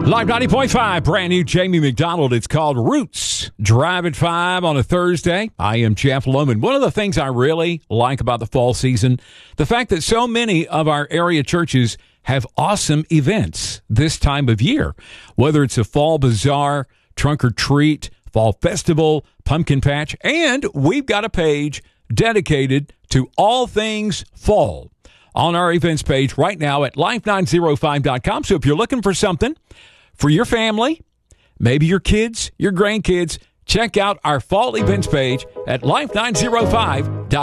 Live 90.5, brand new Jamie McDonald. It's called Roots. Drive at 5 on a Thursday. I am Jeff Lohman. One of the things I really like about the fall season, the fact that so many of our area churches have awesome events this time of year. Whether it's a fall bazaar, trunk or treat, fall festival, pumpkin patch, and we've got a page dedicated to all things fall on our events page right now at life905.com. So if you're looking for something for your family, maybe your kids, your grandkids, check out our fall events page at life905.com.